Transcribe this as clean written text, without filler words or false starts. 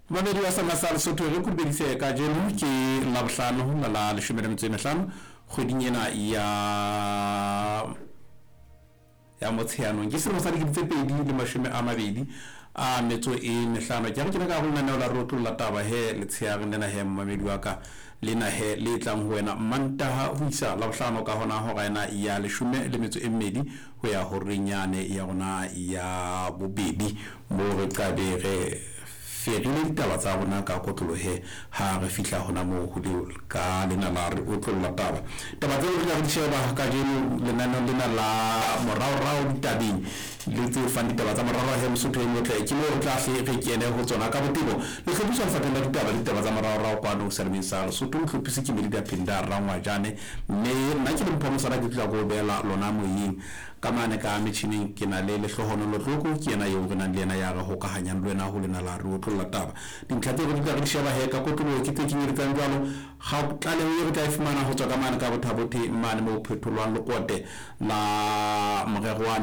mamedi wa Samasal Sotho re go bedise ka jeno ke la bohlano la 15 kgweding ena ya motsheanong ke selo sa dikete 2 a metso e mehlano ke re ke ka go nna la rotlo la taba he le tsheare nena he mamedi wa ka le na he le tlang ho wena mantaha ho isa la bohlano ka hona ho gaena ya 12 ho ya ho renyane ya gona ya bobedi mo re qabe re ferile ditaba tsa bona ka kotlolohe ha re fihla hona mo ho ka lena la re o tlolla taba tse re di sheba ka jeno lenano lena la morao ditabeng le tse fang ditaba tsa morao he Mosotho mo tle ke mo re tla hle re kene ho tsona ka botebo le hlopisa fatela ditaba tsa morao kwano service sa Lesotho hlopise ke medida pinda rangwa jane me nna ke le mphomosa ke tla go bela lona moyeng ka mane ka metjhining ke na le hlohono lo tloko ke ena yo rena le ena ya re ho ka hanyang lwena ho lena la re o tlolla taba dintlhatse go di sheba he ka kotlo ke tse ke tsang jalo ga tlale o re ka ifumana ho tswa ka mane ka bothabothi mane mo phetholwang le kote la morero